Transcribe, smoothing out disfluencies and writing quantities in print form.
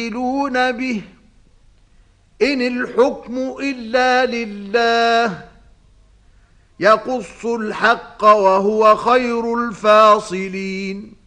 يعدلون به إن الحكم إلا لله يقص الحق وهو خير الفاصلين